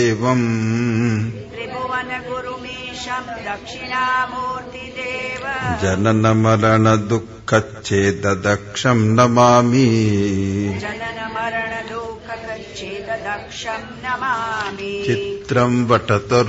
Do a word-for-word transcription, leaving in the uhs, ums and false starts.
एवं त्रिभुवन गुरुमीशं दक्षिणामूर्तिदेव जनन मरण दुःखच्छेददक्षं नमामि जनन मरण दुःखच्छेददक्षं नमामि चित्रं वटतो